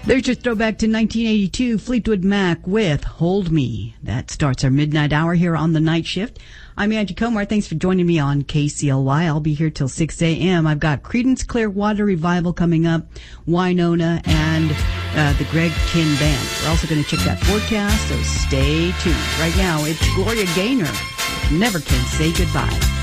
There's your throwback to 1982, Fleetwood Mac with Hold Me. That starts our midnight hour here on the night shift. I'm Angie Comar. Thanks for joining me on KCLY. I'll be here till 6 a.m. I've got Creedence Clearwater Revival coming up, Wynonna, and the Greg Kihn Band. We're also going to check that forecast, so stay tuned. Right now, it's Gloria Gaynor. Never Can Say Goodbye.